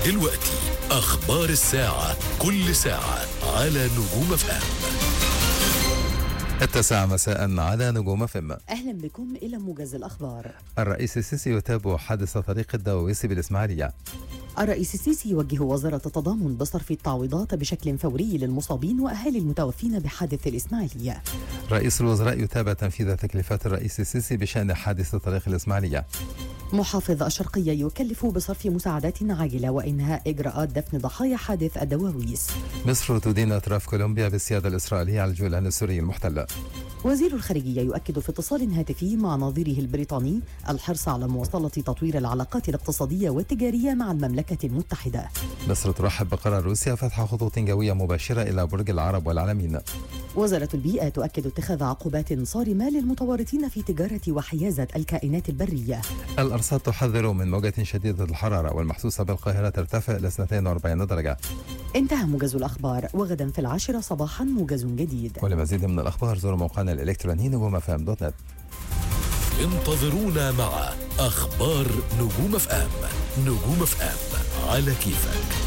دلوقتي أخبار الساعة، كل ساعة على نجوم FM. 9 مساء على نجوم FM. أهلا بكم إلى موجز الأخبار. الرئيس السيسي يتابع حادث طريق الدواويسي بالإسماعيلية. الرئيس السيسي يوجه وزارة التضامن بصرف التعويضات بشكل فوري للمصابين وأهالي المتوفين بحادث الإسماعيلية. رئيس الوزراء يتابع تنفيذ تكليفات الرئيس السيسي بشأن حادث طريق الإسماعيلية. محافظ الشرقية يكلف بصرف مساعدات عاجلة وإنهاء إجراءات دفن ضحايا حادث الدواويس. مصر تدين اعتراف كولومبيا بالسيادة الإسرائيلية على الجولان السوري المحتل. وزير الخارجية يؤكد في اتصال هاتفي مع نظيره البريطاني الحرص على مواصلة تطوير العلاقات الاقتصادية والتجارية مع المملكة المتحدة. مصر ترحب بقرار روسيا فتح خطوط جوية مباشرة إلى برج العرب والعلمين. وزارة البيئة تؤكد اتخاذ عقوبات صارمة للمتورطين في تجارة وحيازة الكائنات البرية. الأرصاد تحذر من موجة شديدة الحرارة والمحسوسة بالقاهرة ترتفع إلى 42 درجة. انتهى موجز الأخبار، وغدا في 10 صباحا موجز جديد. ولمزيد من الأخبار زوروا موقعنا الإلكتروني نجوم.fm.net. انتظرونا مع أخبار نجوم FM. نجوم FM على كيفك.